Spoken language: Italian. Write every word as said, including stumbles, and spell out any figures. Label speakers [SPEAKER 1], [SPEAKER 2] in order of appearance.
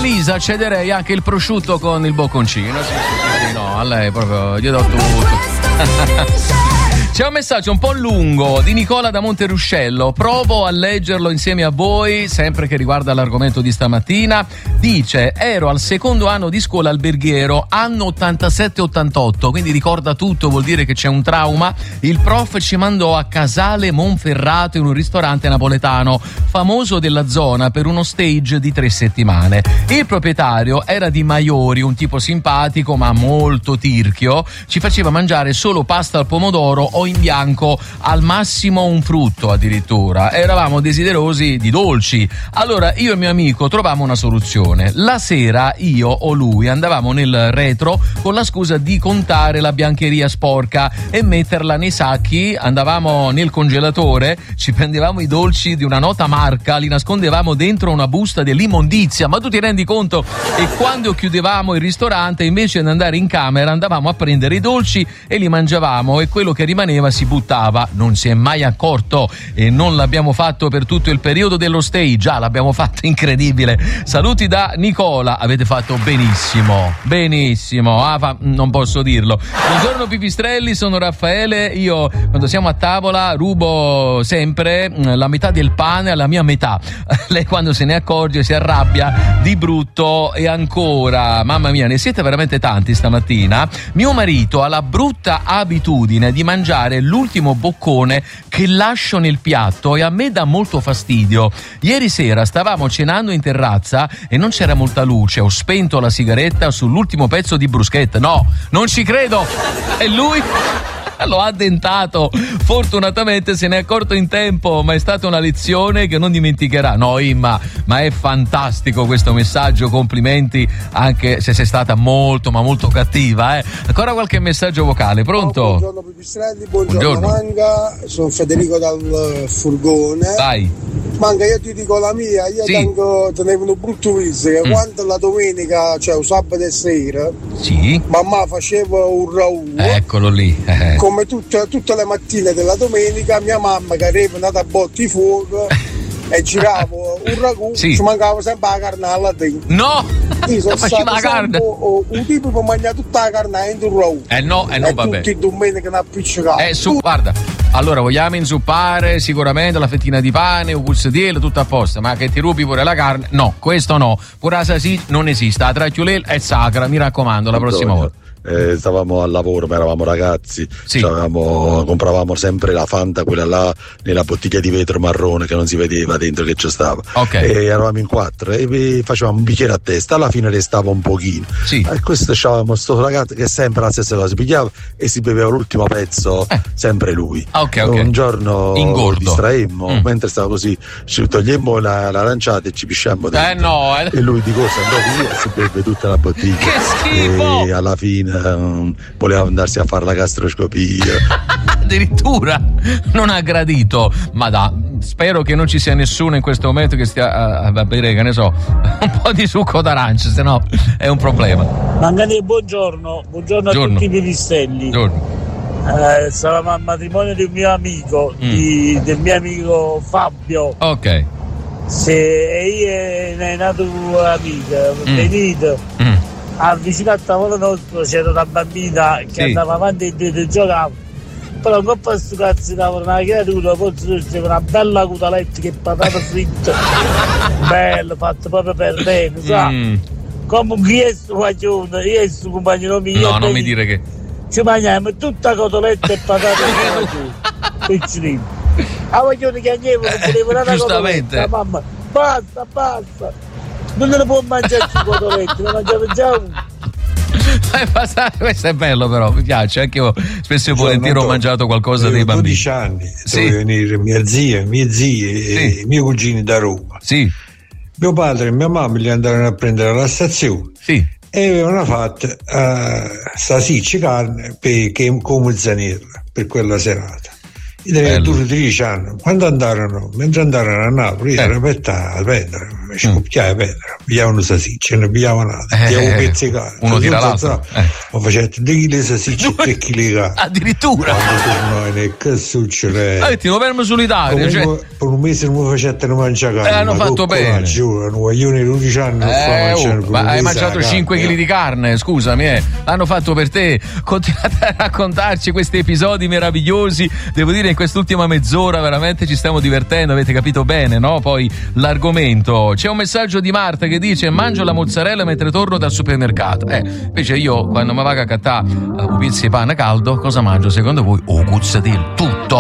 [SPEAKER 1] Lisa cederei anche il prosciutto con il bocconcino. Sì, sì, sì, no, a lei proprio gli do tutto. C'è un messaggio un po' lungo di Nicola da Monteruscello, provo a leggerlo insieme a voi, sempre che riguarda l'argomento di stamattina. Dice: ero al secondo anno di scuola alberghiero, anno ottantasette ottantotto, quindi ricorda tutto, vuol dire che c'è un trauma. Il prof ci mandò a Casale Monferrato in un ristorante napoletano famoso della zona per uno stage di tre settimane. Il proprietario era di Maiori, un tipo simpatico ma molto tirchio, ci faceva mangiare solo pasta al pomodoro o in bianco, al massimo un frutto addirittura. Eravamo desiderosi di dolci. Allora io e mio amico trovammo una soluzione. La sera io o lui andavamo nel retro con la scusa di contare la biancheria sporca e metterla nei sacchi. Andavamo nel congelatore, ci prendevamo i dolci di una nota marca, li nascondevamo dentro una busta dell'immondizia. Ma tu ti rendi conto? E quando chiudevamo il ristorante, invece di andare in camera, andavamo a prendere i dolci e li mangiavamo, e quello che rimaneva si buttava. Non si è mai accorto, e non l'abbiamo fatto per tutto il periodo dello stage. Già l'abbiamo fatto, incredibile. Saluti da Nicola, avete fatto benissimo, benissimo. Ah, fa, non posso dirlo. Buongiorno pipistrelli, sono Raffaele. Io quando siamo a tavola rubo sempre la metà del pane alla mia metà. Lei quando se ne accorge si arrabbia di brutto. E ancora, mamma mia, ne siete veramente tanti stamattina. Mio marito ha la brutta abitudine di mangiare l'ultimo boccone che lascio nel piatto e a me dà molto fastidio. Ieri sera stavamo cenando in terrazza e non c'era molta luce, ho spento la sigaretta sull'ultimo pezzo di bruschetta. No, non ci credo! E lui lo ha addentato. Fortunatamente se ne è accorto in tempo, ma è stata una lezione che non dimenticherà. No, Imma, ma è fantastico questo messaggio, complimenti, anche se sei stata molto ma molto cattiva, eh. Ancora qualche messaggio vocale, pronto?
[SPEAKER 2] Oh, buongiorno Pipistrelli, buongiorno, buongiorno Manga, sono Federico dal Furgone.
[SPEAKER 1] Dai.
[SPEAKER 2] Manga, io ti dico la mia, io
[SPEAKER 1] sì.
[SPEAKER 2] tengo, tenevo un brutto viso che mm. quando la domenica, cioè un sabato sera,
[SPEAKER 1] sì.
[SPEAKER 2] mamma faceva un ragù.
[SPEAKER 1] Eccolo lì. Eh.
[SPEAKER 2] Come tutte, tutte le mattine della domenica, mia mamma che arriva andata a botti di fuoco e giravo un ragù,
[SPEAKER 1] sì.
[SPEAKER 2] ci mancava sempre la carne alla dentro.
[SPEAKER 1] No!
[SPEAKER 2] Io sono stato
[SPEAKER 1] la carne.
[SPEAKER 2] Oh, un tipo può mangiare tutta la carne dentro un ragù.
[SPEAKER 1] Eh no, eh no,
[SPEAKER 2] e
[SPEAKER 1] vabbè.
[SPEAKER 2] tutti i domenica ne appiccicato.
[SPEAKER 1] Eh, su, guarda, allora vogliamo inzuppare sicuramente la fettina di pane, un pulsatiello, tutto a posto, ma che ti rubi pure la carne? No, questo no. Pure la salsiccia non esiste, la tracciulella è sacra, mi raccomando, la prossima volta.
[SPEAKER 3] Eh, stavamo al lavoro ma eravamo ragazzi,
[SPEAKER 1] sì.
[SPEAKER 3] Avevamo, compravamo sempre la Fanta, quella là nella bottiglia di vetro marrone che non si vedeva dentro che ci stava,
[SPEAKER 1] okay.
[SPEAKER 3] E eravamo in quattro e facevamo un bicchiere a testa, alla fine restava un pochino,
[SPEAKER 1] sì.
[SPEAKER 3] E questo c'avevamo sto ragazzo che sempre la stessa cosa si pigliava e si beveva l'ultimo pezzo, eh. sempre lui.
[SPEAKER 1] Okay, okay.
[SPEAKER 3] Un giorno
[SPEAKER 1] Ingordo.
[SPEAKER 3] distraemmo,
[SPEAKER 1] mm.
[SPEAKER 3] mentre stava così ci togliemmo la, la lanciata e ci pisciammo dentro.
[SPEAKER 1] Eh no, eh.
[SPEAKER 3] E lui di cosa andò via e si beve tutta la bottiglia.
[SPEAKER 1] Che schifo!
[SPEAKER 3] E alla fine Um, voleva andarsi a fare la gastroscopia.
[SPEAKER 1] Addirittura non ha gradito. Ma da, spero che non ci sia nessuno in questo momento che stia a, a bere, che ne so, un po' di succo d'arancia, se no è un problema.
[SPEAKER 4] Mangani, buongiorno, buongiorno a
[SPEAKER 1] Giorno.
[SPEAKER 4] tutti i pipistrelli. Eh, stavamo al matrimonio di un mio amico, mm. di, del mio amico Fabio.
[SPEAKER 1] Ok.
[SPEAKER 4] Se io è nato amica,
[SPEAKER 1] mm.
[SPEAKER 4] venite.
[SPEAKER 1] Mm.
[SPEAKER 4] Ah, vicino al tavolo nostro c'era una bambina che sì. andava avanti e dietro e giocava, però non posso cazzo tavolo una creatura, poi c'era una bella cutaletta che patata fritta bello, fatto proprio per bene, sa? Mm. Come un chiesto faccione, io e il suo compagno mio,
[SPEAKER 1] no, non mi dire che
[SPEAKER 4] ci mangiamo tutta cotoletta e patate piccini, a voglione che andiamo non volevano una cotoletta, mamma basta basta, non ne può mangiare più cotolette, ne mangiate già uno.
[SPEAKER 1] Questo è bello, però mi piace, anche io spesso e volentieri ho mangiato qualcosa dei bambini.
[SPEAKER 5] dodici anni sì. Doveva venire mia zia, mie zie sì. e i miei cugini da Roma.
[SPEAKER 1] Sì.
[SPEAKER 5] Mio padre e mia mamma li andarono a prendere alla stazione
[SPEAKER 1] sì.
[SPEAKER 5] e avevano fatto uh, salsiccia carne per, che, come zanella per quella serata. Io avevo tredici anni, quando andarono, mentre andarono a Napoli, io ero aperta a prendere ci mm. pigliava Pedro, pigliavano salsicce, ne pigliavano nada, pigliavano
[SPEAKER 1] eh,
[SPEAKER 5] pezzicare.
[SPEAKER 1] Uno tira l'altro.
[SPEAKER 5] Eh. Ma faceva due chili salsicce e tre chili carne.
[SPEAKER 1] Addirittura.
[SPEAKER 5] Che succede?
[SPEAKER 1] Ah, ti lo fermo solitario. Cioè...
[SPEAKER 5] Per un mese non mi facevano mangiare carne.
[SPEAKER 1] Eh, hanno fatto bene.
[SPEAKER 5] Giuro, un guaglione di dodici anni non fa mangiare.
[SPEAKER 1] Ma hai mangiato cinque chili di carne, scusami, eh. L'hanno fatto per te. Continuate a raccontarci questi episodi meravigliosi. Devo dire, in quest'ultima mezz'ora veramente ci stiamo divertendo, avete capito bene, no? Poi l'argomento. C'è un messaggio di Marta che dice: mangio la mozzarella mentre torno dal supermercato. Eh, invece io quando mi vado a cattare un pizzo di pane caldo, cosa mangio secondo voi? O cuzzatello, tutto.